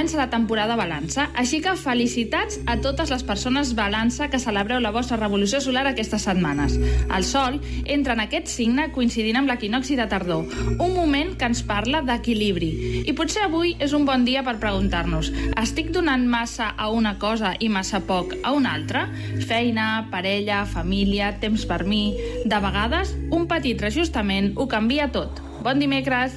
comença la temporada balança, així que felicitats a totes les persones balança que celebreu la vostra revolució solar aquestes setmanes. El Sol entra en aquest signe coincidint amb l'equinocci de tardor, un moment que ens parla d'equilibri. I potser avui és un bon dia per preguntar-nos: estic donant massa a una cosa i massa poc a una altra? Feina, parella, família, temps per mi... De vegades, un petit reajustament ho canvia tot. Bon dimecres!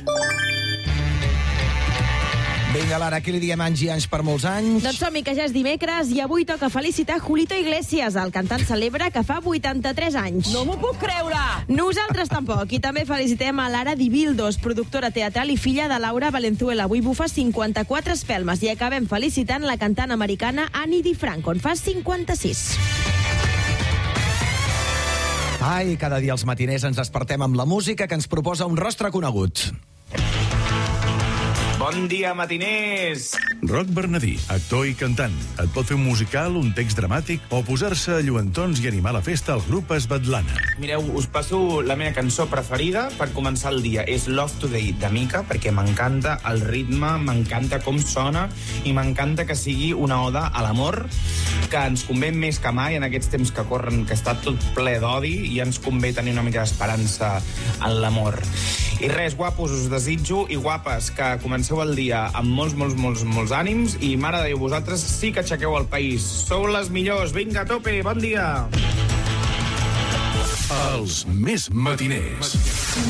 Vinga, Lara, aquí li diem anys i anys per molts anys. Doncs som-hi, que ja és dimecres i avui toca felicitar Julito Iglesias, el cantant celebre que fa 83 anys. No m'ho puc creure! Nosaltres tampoc. I també felicitem a Lara Dibildos, productora teatral i filla de Laura Valenzuela. Avui bufa 54 espelmes. I acabem felicitant la cantant americana Annie DiFranco, en fa 56. Ai, cada dia als matiners ens despertem amb la música que ens proposa un rostre conegut. Bon dia, matiners! Roc Bernadí, actor i cantant. Et pot fer un musical, un text dramàtic o posar-se a lluentons i animar la festa al grup Svetlana. Mireu, us passo la meva cançó preferida per començar el dia. És Love Today, de Mika, perquè m'encanta el ritme, m'encanta com sona i m'encanta que sigui una oda a l'amor, que ens convé més que mai en aquests temps que corren, que està tot ple d'odi, i ens convé tenir una mica d'esperança en l'amor. I res, guapos, us desitjo, i guapes, que comenceu el dia amb molts ànims, i mare de Déu, vosaltres sí que aixequeu el país. Sou les millors. Vinga, a tope, bon dia! Els més matiners.